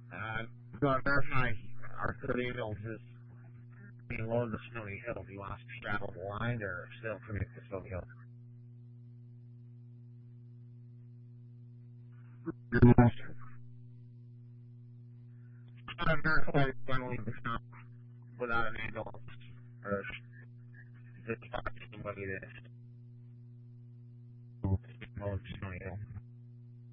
Going to verify our 30 year-old is being loaded to Stony Hill. Do you want us to straddle the line or still commit to Stony Hill? I'm going to verify when we can stop without an ambulance or just talk to somebody that's loaded to Stony Hill.